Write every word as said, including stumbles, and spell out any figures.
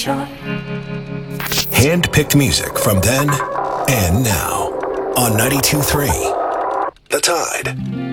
short. Hand-picked music from then and now on ninety-two point three The Tide.